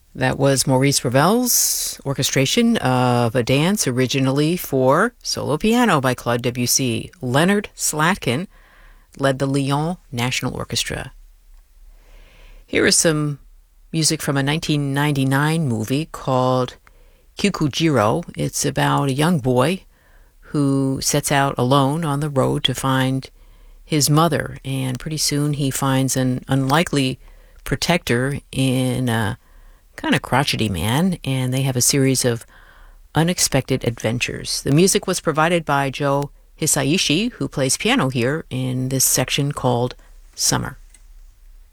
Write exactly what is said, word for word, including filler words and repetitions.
That was Maurice Ravel's orchestration of a dance originally for solo piano by Claude Debussy. Leonard Slatkin led the Lyon National Orchestra. Here is some music from a nineteen ninety-nine movie called Kikujiro. It's about a young boy who sets out alone on the road to find his mother, and pretty soon he finds an unlikely protector in a kind of crotchety man, and they have a series of unexpected adventures. The music was provided by Joe Hisaishi, who plays piano here in this section called Summer.